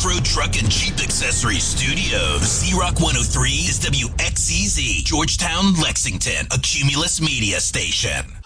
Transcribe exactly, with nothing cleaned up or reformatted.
off-road truck and Jeep accessory studios. Z-Rock one oh three is W X Z Z, Georgetown, Lexington, a Cumulus media station.